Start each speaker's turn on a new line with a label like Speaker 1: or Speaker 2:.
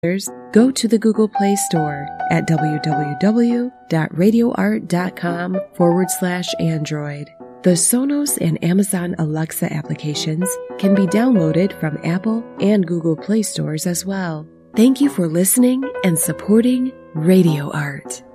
Speaker 1: go to the Google Play Store at www.radioart.com/Android. The Sonos and Amazon Alexa applications can be downloaded from Apple and Google Play stores as well. Thank you for listening and supporting Radio Art.